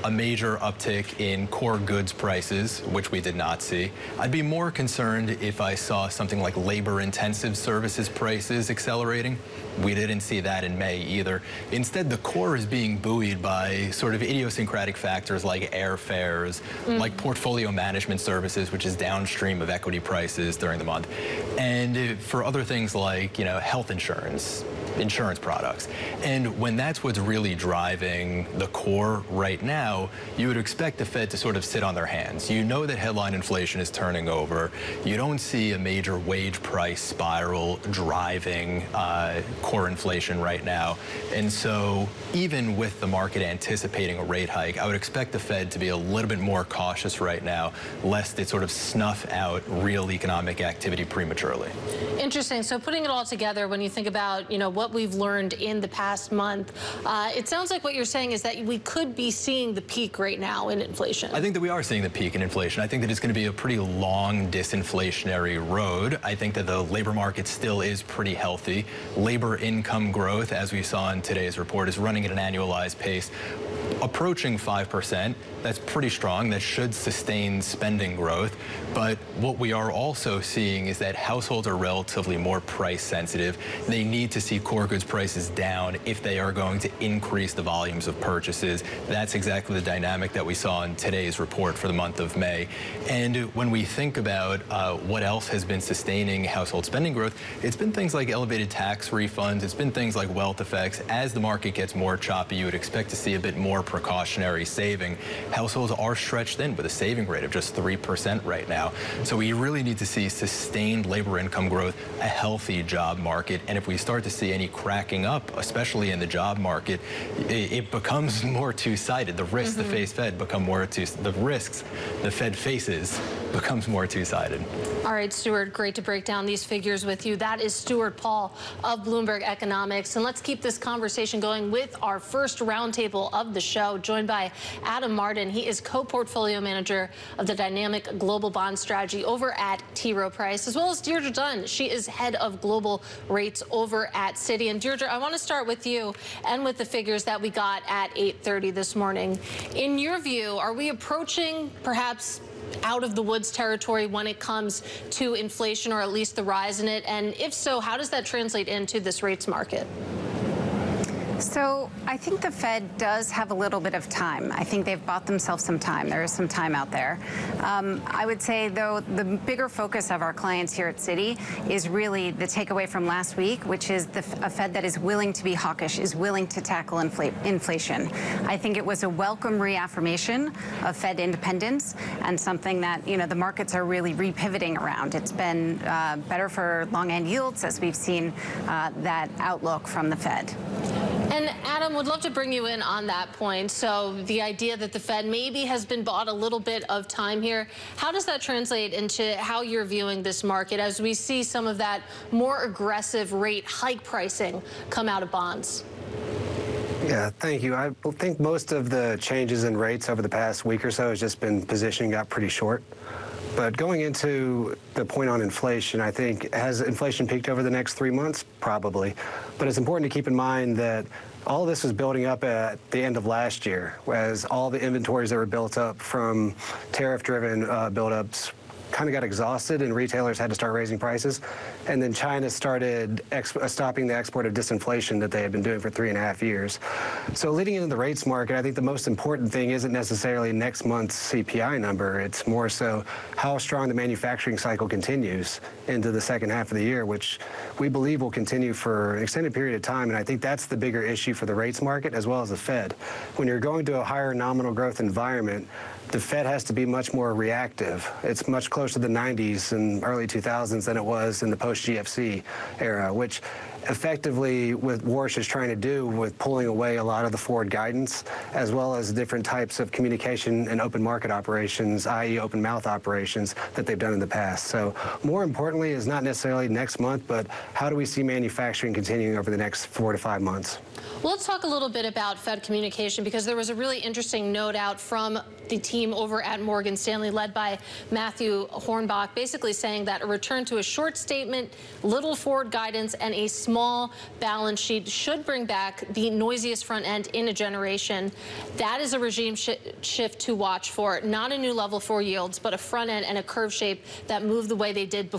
a major uptick in core goods prices, which we did not see. I'd be more concerned if I saw something like labor-intensive services prices accelerating. We didn't see that in May either. Instead, the core is being buoyed by sort of idiosyncratic factors like airfares, like portfolio management services, which is downstream of equity prices during the month, and for other things like, health insurance products. And when that's what's really driving the core right now, you would expect the Fed to sort of sit on their hands. You know that headline inflation is turning over. You don't see a major wage price spiral driving core inflation right now. And so even with the market anticipating a rate hike, I would expect the Fed to be a little bit more cautious right now, lest it sort of snuff out real economic activity prematurely. Interesting. So putting it all together, when you think about, what we've learned in the past month, it sounds like what you're saying is that we could be seeing the peak right now in inflation. I think that we are seeing the peak in inflation. I think that it's going to be a pretty long disinflationary road. I think that the labor market still is pretty healthy. Labor income growth, as we saw in today's report, is running at an annualized pace approaching 5%. That's pretty strong. That should sustain spending growth. But what we are also seeing is that households are relatively more price sensitive. They need to see core goods prices down if they are going to increase the volumes of purchases. That's exactly the dynamic that we saw in today's report for the month of May. And when we think about what else has been sustaining household spending growth, it's been things like elevated tax refunds. It's been things like wealth effects. As the market gets more choppy, you would expect to see a bit more precautionary saving. Households are stretched thin with a saving rate of just 3% right now. So we really need to see sustained labor income growth, a healthy job market. And if we start to see any cracking up, especially in the job market, it becomes more two-sided. The risks the Fed become more the risks the Fed faces becomes more two-sided. All right, Stuart, great to break down these figures with you. That is Stuart Paul of Bloomberg Economics. And let's keep this conversation going with our first roundtable of the show, joined by Adam Martin. He is co-portfolio manager of the Dynamic Global Bond Strategy over at T. Rowe Price, as well as Deirdre Dunn. She is head of global rates over at Citi. And Deirdre, I want to start with you and with the figures that we got at 8:30 this morning. In your view, are we approaching perhaps out of the woods territory when it comes to inflation, or at least the rise in it? And if so, how does that translate into this rates market? So I think the Fed does have a little bit of time. I think they've bought themselves some time. There is some time out there. I would say, though, the bigger focus of our clients here at Citi is really the takeaway from last week, which is a Fed that is willing to be hawkish, is willing to tackle inflation. I think it was a welcome reaffirmation of Fed independence and something that, the markets are really repivoting around. It's been better for long-end yields as we've seen that outlook from the Fed. And Adam, would love to bring you in on that point. So the idea that the Fed maybe has been bought a little bit of time here, how does that translate into how you're viewing this market as we see some of that more aggressive rate hike pricing come out of bonds? Yeah, thank you. I think most of the changes in rates over the past week or so has just been positioning out pretty short. But going into the point on inflation, I think, has inflation peaked over the next 3 months? Probably. But it's important to keep in mind that all of this was building up at the end of last year, as all the inventories that were built up from tariff-driven buildups kind of got exhausted and retailers had to start raising prices. And then China started stopping the export of disinflation that they had been doing for 3.5 years. So leading into the rates market, I think the most important thing isn't necessarily next month's CPI number. It's more so how strong the manufacturing cycle continues into the second half of the year, which we believe will continue for an extended period of time. And I think that's the bigger issue for the rates market as well as the Fed. When you're going to a higher nominal growth environment, the Fed has to be much more reactive. It's much closer to the 90s and early 2000s than it was in the post-GFC era, which effectively what Warsh is trying to do with pulling away a lot of the forward guidance, as well as different types of communication and open market operations, i.e. open mouth operations that they've done in the past. So more importantly is not necessarily next month, but how do we see manufacturing continuing over the next 4 to 5 months? Well, let's talk a little bit about Fed communication, because there was a really interesting note out from the team over at Morgan Stanley led by Matthew Hornbach, basically saying that a return to a short statement, little forward guidance, and a small balance sheet should bring back the noisiest front end in a generation. That is a regime shift to watch for, not a new level for yields, but a front end and a curve shape that move the way they did before.